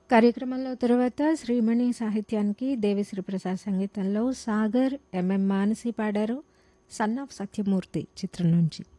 కార్యక్రమంలో తరువాత శ్రీమణి సాహిత్యానికి దేవిశ్రీ ప్రసాద్ సంగీతంలో సాగర్ ఎంఎం మానసి పాడారు సన్ ఆఫ్ సత్యమూర్తి చిత్రం నుంచి.